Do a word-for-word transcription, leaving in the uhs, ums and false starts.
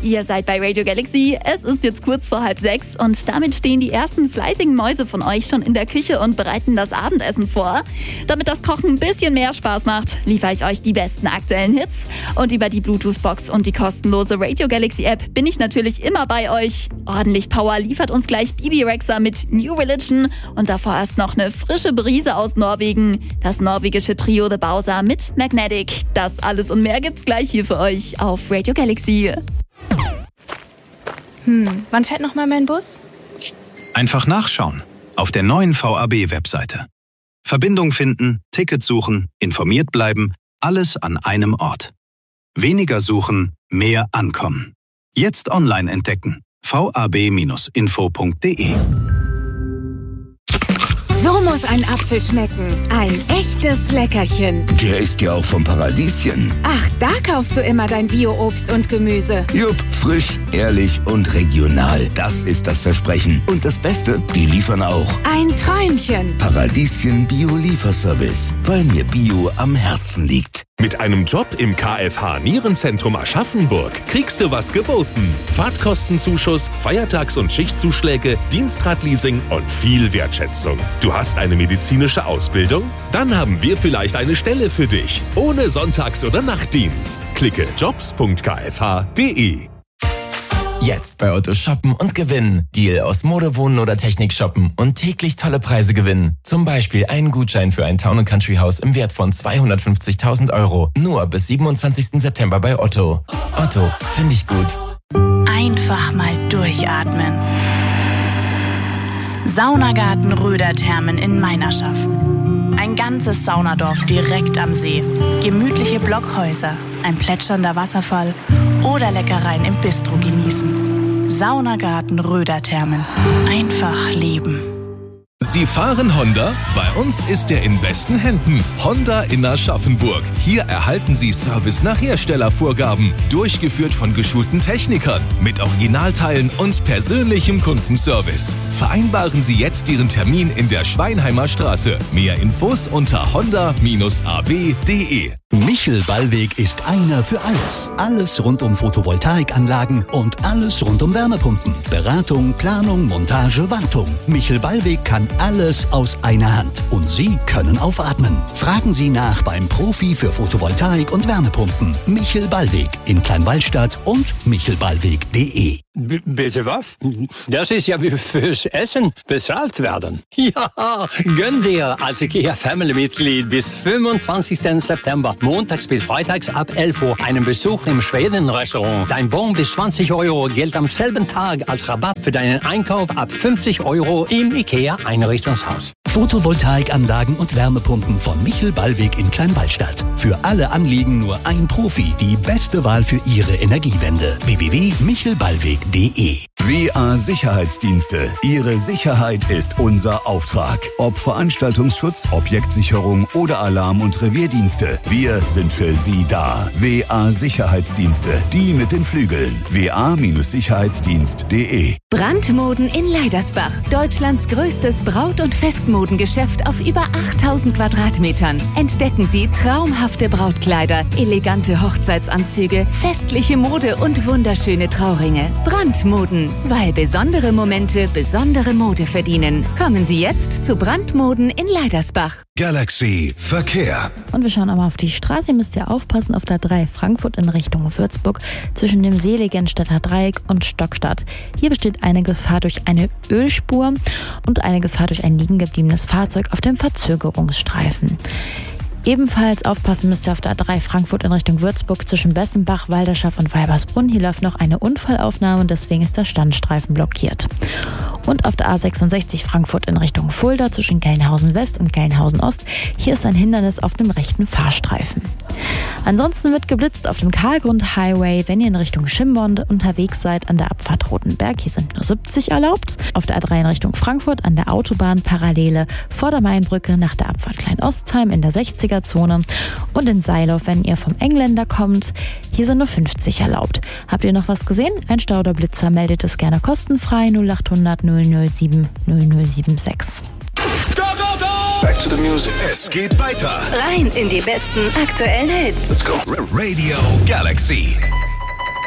Ihr seid bei Radio Galaxy. Es ist jetzt kurz vor halb sechs und damit stehen die ersten fleißigen Mäuse von euch schon in der Küche und bereiten das Abendessen vor. Damit das Kochen ein bisschen mehr Spaß macht, liefere ich euch die besten aktuellen Hits. Und über die Bluetooth-Box und die kostenlose Radio Galaxy-App bin ich natürlich immer bei euch. Ordentlich Power liefert uns gleich Bibi Rexha mit New Religion und davor erst noch eine frische Brise aus Norwegen. Das norwegische Trio The Bowser mit Magnetic. Das alles und mehr gibt's gleich hier für euch auf Radio Galaxy. Hm, wann fährt nochmal mein Bus? Einfach nachschauen auf der neuen V A B-Webseite. Verbindung finden, Ticket suchen, informiert bleiben, alles an einem Ort. Weniger suchen, mehr ankommen. Jetzt online entdecken. v a b Bindestrich info punkt d e. So muss ein Apfel schmecken. Ein echtes Leckerchen. Der ist ja auch vom Paradieschen. Ach, da kaufst du immer dein Bio-Obst und Gemüse. Jupp, frisch, ehrlich und regional. Das ist das Versprechen. Und das Beste, die liefern auch. Ein Träumchen. Paradieschen Bio-Lieferservice. Weil mir Bio am Herzen liegt. Mit einem Job im K F H Nierenzentrum Aschaffenburg kriegst du was geboten. Fahrtkostenzuschuss, Feiertags- und Schichtzuschläge, Dienstradleasing und viel Wertschätzung. Du hast eine medizinische Ausbildung? Dann haben wir vielleicht eine Stelle für dich. Ohne Sonntags- oder Nachtdienst. Klicke jobs punkt k f h punkt d e. Jetzt bei Otto shoppen und gewinnen. Deal aus Mode, Wohnen oder Technik shoppen und täglich tolle Preise gewinnen. Zum Beispiel einen Gutschein für ein Town and Country Haus im Wert von zweihundertfünfzigtausend Euro. Nur bis siebenundzwanzigsten September bei Otto. Otto, finde ich gut. Einfach mal durchatmen. Saunagarten Röder-Thermen in Meinerschaff. Ein ganzes Saunadorf direkt am See. Gemütliche Blockhäuser, ein plätschernder Wasserfall oder Leckereien im Bistro genießen. Saunagarten Röder-Thermen. Einfach leben. Sie fahren Honda? Bei uns ist er in besten Händen. Honda in Aschaffenburg. Hier erhalten Sie Service nach Herstellervorgaben. Durchgeführt von geschulten Technikern. Mit Originalteilen und persönlichem Kundenservice. Vereinbaren Sie jetzt Ihren Termin in der Schweinheimer Straße. Mehr Infos unter honda Bindestrich a b punkt d e. Michel Ballweg ist einer für alles. Alles rund um Photovoltaikanlagen und alles rund um Wärmepumpen. Beratung, Planung, Montage, Wartung. Michel Ballweg kann alles aus einer Hand. Und Sie können aufatmen. Fragen Sie nach beim Profi für Photovoltaik und Wärmepumpen. Michel Ballweg in Kleinwallstadt und michelballweg punkt d e. B- bitte was? Das ist ja wie fürs Essen bezahlt werden. Ja, gönn dir als IKEA-Family-Mitglied bis fünfundzwanzigsten September, montags bis freitags ab elf Uhr, einen Besuch im Schweden-Restaurant. Dein Bon bis zwanzig Euro gilt am selben Tag als Rabatt für deinen Einkauf ab fünfzig Euro im IKEA-Einrichtungshaus. Photovoltaikanlagen und Wärmepumpen von Michel Ballweg in Kleinwallstadt. Für alle Anliegen nur ein Profi. Die beste Wahl für Ihre Energiewende. w w w punkt michel ballweg punkt d e. W A Sicherheitsdienste. Ihre Sicherheit ist unser Auftrag. Ob Veranstaltungsschutz, Objektsicherung oder Alarm- und Revierdienste. Wir sind für Sie da. W A Sicherheitsdienste. Die mit den Flügeln. w a Sicherheitsdienst punkt d e. Brandmoden in Leidersbach. Deutschlands größtes Braut- und Festmodengeschäft auf über achttausend Quadratmetern. Entdecken Sie traumhafte Brautkleider, elegante Hochzeitsanzüge, festliche Mode und wunderschöne Trauringe. Brandmoden, weil besondere Momente besondere Mode verdienen. Kommen Sie jetzt zu Brandmoden in Leidersbach. Galaxy Verkehr. Und wir schauen aber auf die Straße. Ihr müsst ja aufpassen auf der drei Frankfurt in Richtung Würzburg zwischen dem Seligenstädter Dreieck und Stockstadt. Hier besteht eine Gefahr durch eine Ölspur und eine Gefahr durch ein liegen gebliebenes Fahrzeug auf dem Verzögerungsstreifen. Ebenfalls aufpassen müsst ihr auf der A drei Frankfurt in Richtung Würzburg zwischen Bessenbach, Walderschaft und Weibersbrunn. Hier läuft noch eine Unfallaufnahme und deswegen ist der Standstreifen blockiert. Und auf der A sechsundsechzig Frankfurt in Richtung Fulda zwischen Gelnhausen West und Gelnhausen Ost. Hier ist ein Hindernis auf dem rechten Fahrstreifen. Ansonsten wird geblitzt auf dem Karlgrund Highway, wenn ihr in Richtung Schimborn unterwegs seid, an der Abfahrt Rotenberg. Hier sind nur siebzig erlaubt. Auf der A drei in Richtung Frankfurt an der Autobahn Parallele vor der Mainbrücke nach der Abfahrt Kleinostheim in der sechziger Zone. Und in Seilow, wenn ihr vom Engländer kommt, hier sind nur fünfzig erlaubt. Habt ihr noch was gesehen? Ein Stau oder Blitzer, meldet es gerne kostenfrei null achthundert null null sieben null null sieben sechs. Go, go, go! Back to the music. Es geht weiter. Rein in die besten aktuellen Hits. Let's go. Radio Galaxy.